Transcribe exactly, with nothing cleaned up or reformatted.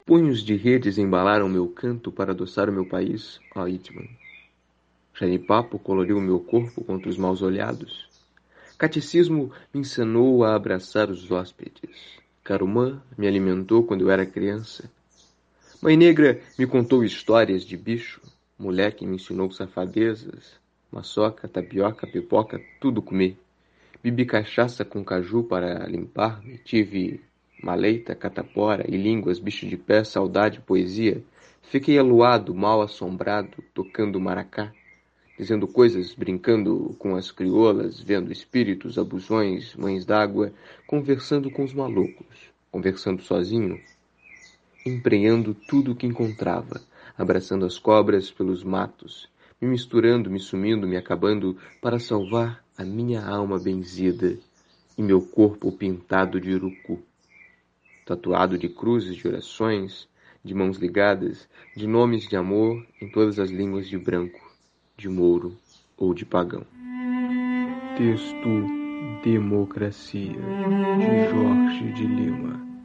Punhos de redes embalaram meu canto para adoçar o meu país, ó Itman. Janipapo coloriu o meu corpo contra os maus-olhados. Catecismo me ensinou a abraçar os hóspedes. Carumã me alimentou quando eu era criança. Mãe Negra me contou histórias de bicho. Moleque me ensinou safadezas. Maçoca, tapioca, pipoca, tudo comi. Bebi cachaça com caju para limpar-me. Tive maleita, catapora e línguas, bicho de pé, saudade, poesia. Fiquei aluado, mal assombrado, tocando maracá, dizendo coisas, brincando com as crioulas, vendo espíritos, abusões, mães d'água, conversando com os malucos, conversando sozinho, emprenhando tudo o que encontrava, abraçando as cobras pelos matos, me misturando, me sumindo, me acabando, para salvar a minha alma benzida e meu corpo pintado de urucu, tatuado de cruzes de orações, de mãos ligadas, de nomes de amor em todas as línguas de branco, de mouro ou de pagão. Texto Democracia, de Jorge de Lima.